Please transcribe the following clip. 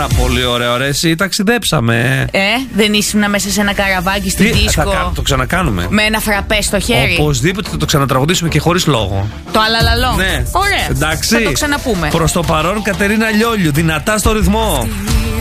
Πάρα πολύ ωραίο, ρε. Εσύ ταξιδέψαμε. Δεν ήσουν μέσα σε ένα καραβάκι στην δίσκο. Το ξανακάνουμε. Με ένα φραπέ στο χέρι. Οπωσδήποτε θα το ξανατραγουδήσουμε και χωρίς λόγο. Το αλαλαλό. Ναι. Ωραία. Εντάξει. Θα το ξαναπούμε. Προς το παρόν, Κατερίνα Λιόλιου, δυνατά στο ρυθμό.